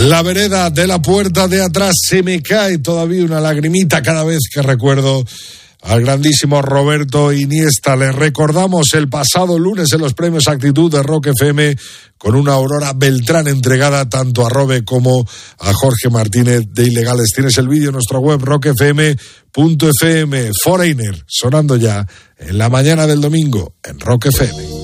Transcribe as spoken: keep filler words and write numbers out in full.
La vereda de la puerta de atrás se me cae todavía una lagrimita cada vez que recuerdo al grandísimo Roberto Iniesta. Les recordamos el pasado lunes en los premios Actitud de Rock F M con una Aurora Beltrán entregada tanto a Robe como a Jorge Martínez de Ilegales. Tienes el vídeo en nuestra web rock f m punto f m. Foreigner sonando ya en la mañana del domingo en Rock F M.